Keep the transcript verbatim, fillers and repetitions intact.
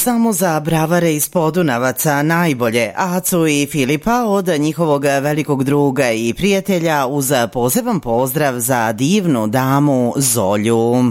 Samo za bravare iz Podunavaca najbolje Acu i Filipa od njihovog velikog druga i prijatelja uz poseban pozdrav za divnu damu Zolju.